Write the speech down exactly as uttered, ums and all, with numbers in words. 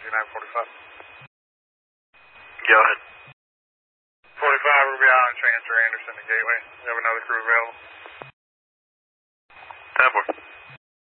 nine forty-five. Go ahead. forty-five, Ruby Island, transfer Anderson to Gateway. You have another crew available? ten four.